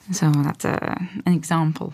So that's an example.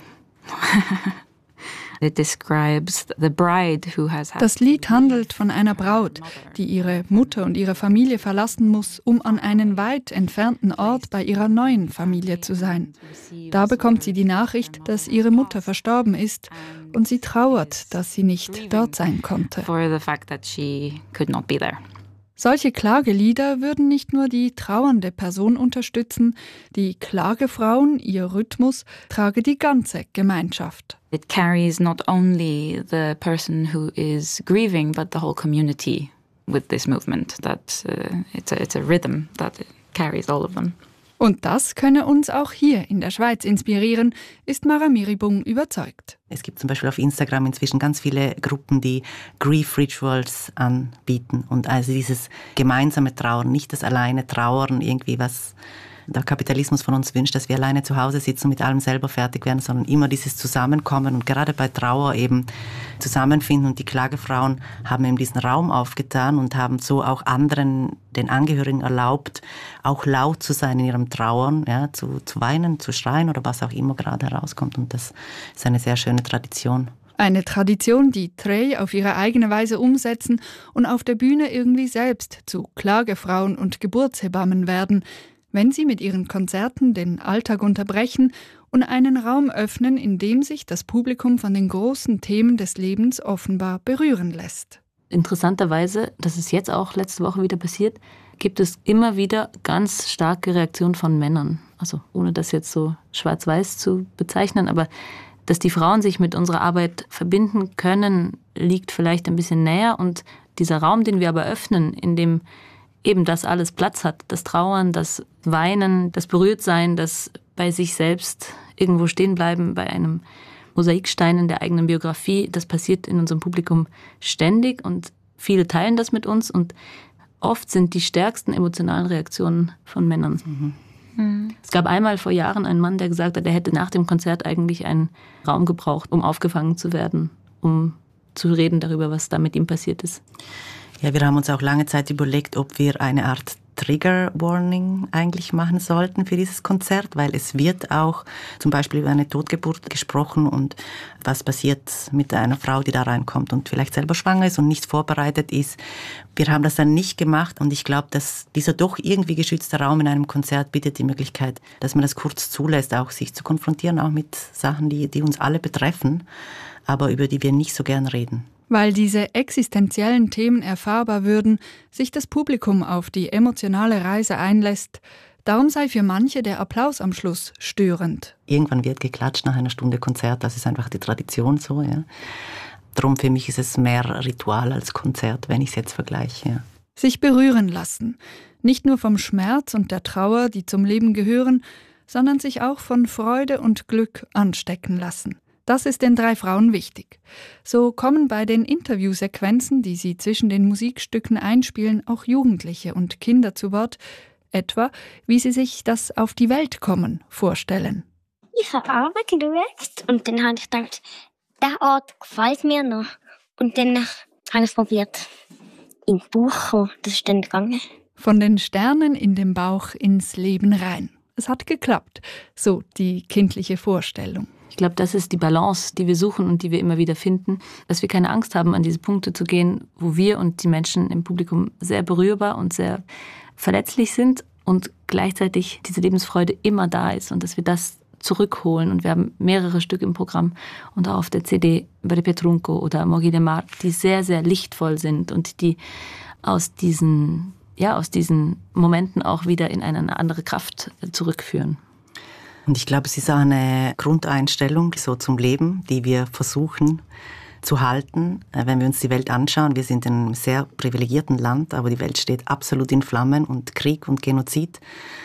It describes the bride who has had. Das Lied handelt von einer Braut, die ihre Mutter und ihre Familie verlassen muss, um an einen weit entfernten Ort bei ihrer neuen Familie zu sein. Da bekommt sie die Nachricht, dass ihre Mutter verstorben ist, und sie trauert, dass sie nicht dort sein konnte. For the fact that she could not be there. Solche Klagelieder würden nicht nur die trauernde Person unterstützen, die Klagefrauen, ihr Rhythmus, trage die ganze Gemeinschaft. It carries not only the person who is grieving, but the whole community with this movement. That it's a rhythm that carries all of them. Und das könne uns auch hier in der Schweiz inspirieren, ist Mara Miribung überzeugt. Es gibt zum Beispiel auf Instagram inzwischen ganz viele Gruppen, die Grief Rituals anbieten. Und also dieses gemeinsame Trauern, nicht das alleine Trauern, irgendwie was der Kapitalismus von uns wünscht, dass wir alleine zu Hause sitzen und mit allem selber fertig werden, sondern immer dieses Zusammenkommen und gerade bei Trauer eben zusammenfinden. Und die Klagefrauen haben eben diesen Raum aufgetan und haben so auch anderen, den Angehörigen erlaubt, auch laut zu sein in ihrem Trauern, ja, zu weinen, zu schreien oder was auch immer gerade herauskommt. Und das ist eine sehr schöne Tradition. Eine Tradition, die Trey auf ihre eigene Weise umsetzen und auf der Bühne irgendwie selbst zu Klagefrauen und Geburtshebammen werden, wenn sie mit ihren Konzerten den Alltag unterbrechen und einen Raum öffnen, in dem sich das Publikum von den großen Themen des Lebens offenbar berühren lässt. Interessanterweise, das ist jetzt auch letzte Woche wieder passiert, gibt es immer wieder ganz starke Reaktionen von Männern. Also ohne das jetzt so schwarz-weiß zu bezeichnen, aber dass die Frauen sich mit unserer Arbeit verbinden können, liegt vielleicht ein bisschen näher. Und dieser Raum, den wir aber öffnen, in dem eben das alles Platz hat, das Trauern, das Weinen, das Berührtsein, das bei sich selbst irgendwo stehen bleiben, bei einem Mosaikstein in der eigenen Biografie, das passiert in unserem Publikum ständig und viele teilen das mit uns und oft sind die stärksten emotionalen Reaktionen von Männern. Es gab einmal vor Jahren einen Mann, der gesagt hat, er hätte nach dem Konzert eigentlich einen Raum gebraucht, um aufgefangen zu werden, um zu reden darüber, was da mit ihm passiert ist. Ja, wir haben uns auch lange Zeit überlegt, ob wir eine Art Trigger Warning eigentlich machen sollten für dieses Konzert, weil es wird auch zum Beispiel über eine Totgeburt gesprochen und was passiert mit einer Frau, die da reinkommt und vielleicht selber schwanger ist und nicht vorbereitet ist. Wir haben das dann nicht gemacht und ich glaube, dass dieser doch irgendwie geschützte Raum in einem Konzert bietet die Möglichkeit, dass man das kurz zulässt, auch sich zu konfrontieren, auch mit Sachen, die uns alle betreffen, aber über die wir nicht so gern reden. Weil diese existenziellen Themen erfahrbar würden, sich das Publikum auf die emotionale Reise einlässt, darum sei für manche der Applaus am Schluss störend. Irgendwann wird geklatscht nach einer Stunde Konzert, das ist einfach die Tradition so. Ja. Darum für mich ist es mehr Ritual als Konzert, wenn ich es jetzt vergleiche. Ja. Sich berühren lassen, nicht nur vom Schmerz und der Trauer, die zum Leben gehören, sondern sich auch von Freude und Glück anstecken lassen. Das ist den 3 Frauen wichtig. So kommen bei den Interviewsequenzen, die sie zwischen den Musikstücken einspielen, auch Jugendliche und Kinder zu Wort, etwa wie sie sich das Auf die Welt kommen vorstellen. Ich habe Arbeit geschaut und dann habe ich gedacht, der Ort gefällt mir noch. Und dann habe ich es probiert, in den Bauch kommen. Das ist dann gegangen. Von den Sternen in dem Bauch ins Leben rein. Es hat geklappt, so die kindliche Vorstellung. Ich glaube, das ist die Balance, die wir suchen und die wir immer wieder finden, dass wir keine Angst haben, an diese Punkte zu gehen, wo wir und die Menschen im Publikum sehr berührbar und sehr verletzlich sind und gleichzeitig diese Lebensfreude immer da ist und dass wir das zurückholen. Und wir haben mehrere Stücke im Programm und auch auf der CD Brepe Trunco oder Moghi de Mar, die sehr, sehr lichtvoll sind und die aus diesen Momenten auch wieder in eine andere Kraft zurückführen. Und ich glaube, es ist auch eine Grundeinstellung so zum Leben, die wir versuchen zu halten. Wenn wir uns die Welt anschauen, wir sind in einem sehr privilegierten Land, aber die Welt steht absolut in Flammen und Krieg und Genozid.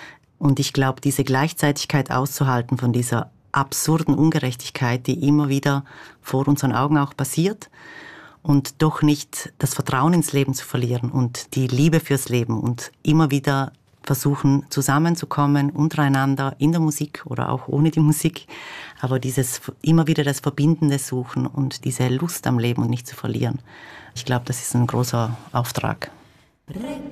Und ich glaube, diese Gleichzeitigkeit auszuhalten von dieser absurden Ungerechtigkeit, die immer wieder vor unseren Augen auch passiert, und doch nicht das Vertrauen ins Leben zu verlieren und die Liebe fürs Leben und immer wieder versuchen zusammenzukommen untereinander in der Musik oder auch ohne die Musik, aber dieses immer wieder das Verbindende suchen und diese Lust am Leben und nicht zu verlieren. Ich glaube, das ist ein großer Auftrag.